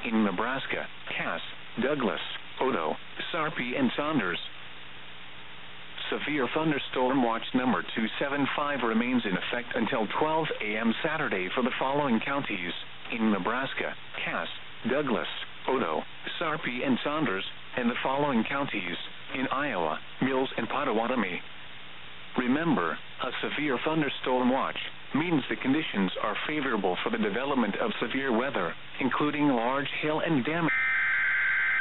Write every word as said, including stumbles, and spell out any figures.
in Nebraska, Cass, Douglas, Odo, Sarpy, and Saunders. Severe thunderstorm watch number two seven five remains in effect until twelve a m Saturday for the following counties in Nebraska: Cass, Douglas, Odo, Sarpy, and Saunders, and the following counties in Iowa: Mills and Potawatomi. Remember, a severe thunderstorm watch means the conditions are favorable for the development of severe weather, including large hail and damage.